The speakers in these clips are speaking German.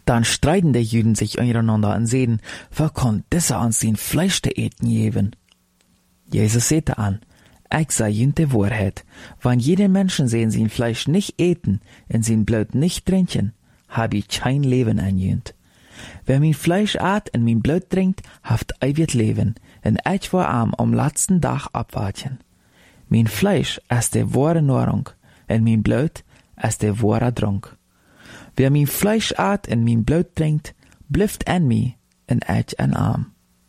Dann streiten die Juden sich untereinander und sehen, wer kann dieser an sein Fleisch te eten geben? Jesus sagte an, ich sage ihnen die Wahrheit, wenn jeden Menschen sehen sein Fleisch nicht eten und sein Blut nicht trinken, hab ich kein Leben an ihnen. Wer mein Fleisch at und mein Blut trinkt, haft ewig Leben, und ich war am letzten Tag abwarten. Mein Fleisch ist die wahre Nahrung, und mein Blut ist der wahre Trunk. Wer mein Fleisch at und mein Blut trinkt, bleibt an mir, und ich an arm.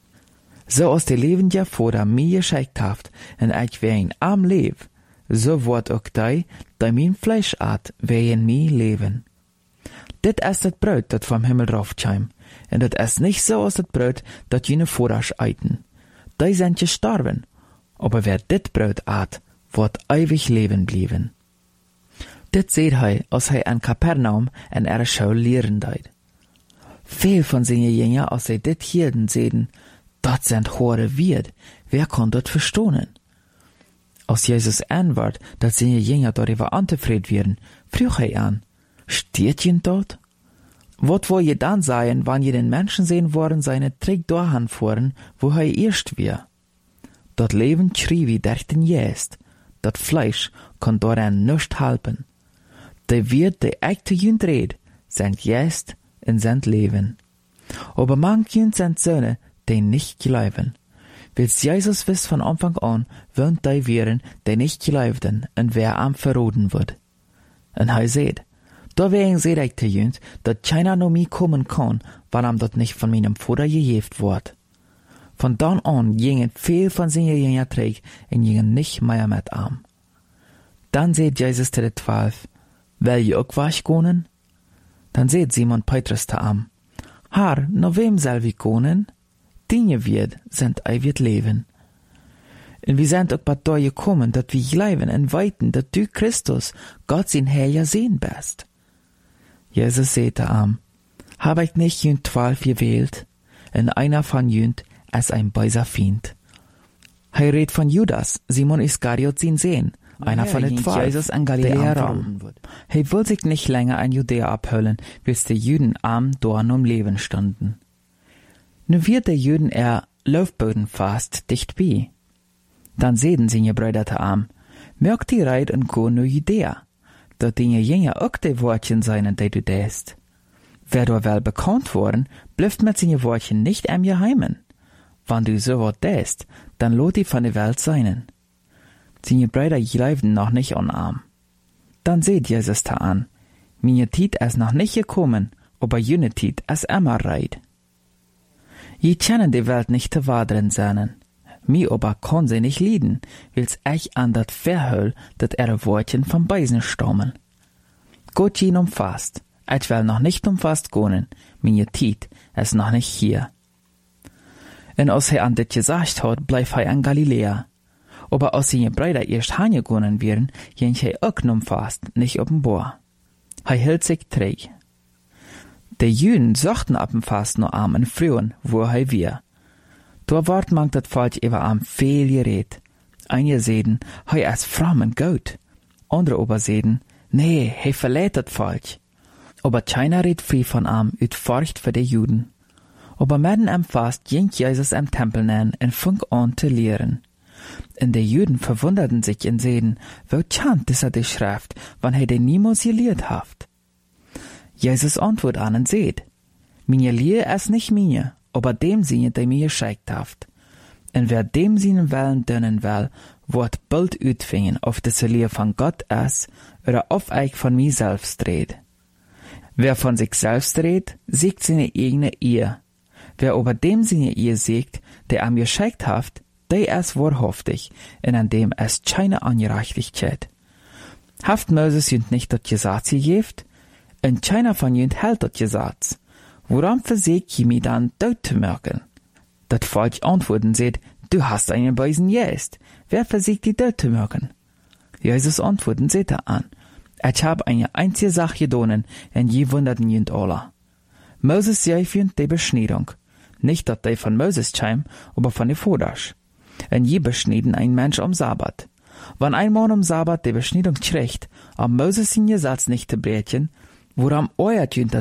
So als der lebende Vater mir geschickt haft, und ich wer in arm leb, so wird auch die mein Fleisch at, wer in mir leben. Dit ist das Brot, das vom Himmel raufkam, und das ist nicht so als das Brot, das jene Vorrasch eiten. Die sind gestorben, aber wer dit Brot at, wird ewig leben blieben. Dit seht als an Kapernaum en ihre Schule lehren deut. Viel von seinen Jüngern, als sie dit hielten, sehen, dat sind hohe Wirt, wer kann dat verstohnen? Als Jesus antwort, dat seine Jünger darüber antefried werden, frug an, steht jen dort? Wat woll je dann sagen, wann je den Menschen sehen wollen, seine Trick dahin fuhren, wo erst wir? Dat Leben schrie wie durch den Geist, dat Fleisch kann daran nicht helfen. Die wird die echte Jünd red, sind Geist und sind Leben. Aber manch Jünd sind Söhne, die nicht glauben. Wils Jesus wisst von Anfang an, wollen die wären, die nicht glaubten, und wer am verroden wird. Und seht, deswegen seht ich die Jünd, dat keiner noch mir kommen kann, weil am dat nicht von meinem Vater gejeft wird. Von dann an gingen viel von seinen Jüngern träg und gingen nicht mehr mit am. Dann seht Jesus zu den 12, will je auch was gehen? Dann seht Simon Petrus zu am, Herr, nach wem soll wir gehen? Dinge wird, sind ewig leben. Und wir sind auch bei dir gekommen, dat wir glauben und weiten, dat du Christus, Gott sein Herr sehen bist. Jesus sagte am, hab ich nicht jünd 12 gewählt, und einer von jünd ist ein böser Feind. Redet von Judas, Simon Iskariot sein Sehen, einer von den 12, Jesus an Galiläa ran. Will sich nicht länger in Judäa abhüllen, bis die Juden am Dorn um Leben standen. Nu wird der Juden Laufboden fast dicht bei. Dann sehen seine Brüder am, merkt die Reit und go nu Judäa, dat die Jünger auch die Wortchen seien, die du däst. Wer do wel bekannt worden, blüft mit seine Wortchen nicht am Geheimen. Wann du so wat däst, dann lot die von der Welt seinen. Seine Brüder glaubten noch nicht an arm. Dann seht Jesus da an, meine Tiet ist noch nicht gekommen, aber jene Tiet ist immer reit. Je kennen die Welt nicht zu wadern seinen. Mi aber kann sie nicht lieden, wils ich an dat verhöll, dat ihre Wortchen vom Beisen stammen. Gott jen umfasst, ich will noch nicht umfasst gehen, meine Tiet ist noch nicht hier. Und als an dit gesagt hat, bleib an Galiläa. Aber als seine Brüder erst heimgegangen wären, jen auch umfasst, nicht offenbar. Hielt sich träg. Die Juden suchten ab dem Fast noch am und frühen, wo wir. Da ward man dat Volk über am viel geredet. Einige seden, ist fromm und gut. Andere aber seden, nee, verlädt dat Volk. Aber keiner redet frei von am, ut Furcht für die Juden. Aber mitten am Fast ging Jesus am Tempel nähen und fing an zu lehren. Und die Juden verwunderten sich und seden, wo chant dieser die Schrift, wann den niemals gelehrt haft. Jesus antwortet an und seht, meine Lehre ist nicht meine, aber dem Sinne, der mir geschickt haft. Und wer dem seinen Willen dienen will, wird bald utfingen, ob das Lehre von Gott ist, oder ob ich von mir selbst red. Wer von sich selbst redet, siegt seine eigene Ehe. Wer aber dem seine Ehe siegt, der am geschickt haft, der ist wahrhaftig, und an dem ist keine Ungerechtigkeit. Haft Moses jünd nicht das Gesetz gegeben, und keiner von jünd hält das Gesetz. Woran versägt je mir dann dort zu merken? Dat Volk antworten seht, du hast einen bösen Geist. Wer versägt die dort zu merken? Jesus antworten seht an, ich hab eine einzige Sache gedonen, und je wunderten jünd alle. Moses jünd die Beschneidung. Nicht, dat die von Moses kam, aber von der Vordasch. Und je beschneiden ein Mensch am Sabbat. Wenn ein Mann am Sabbat die Beschneidung kriegt, am Moses in Gesetz nicht zu brechen, woran euer jünd